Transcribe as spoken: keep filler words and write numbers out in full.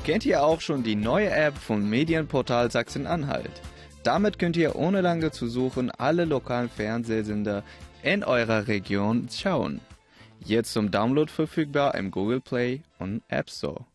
Kennt ihr auch schon die neue App vom Medienportal Sachsen-Anhalt? Damit könnt ihr ohne lange zu suchen alle lokalen Fernsehsender in eurer Region schauen. Jetzt zum Download verfügbar im Google Play und App Store.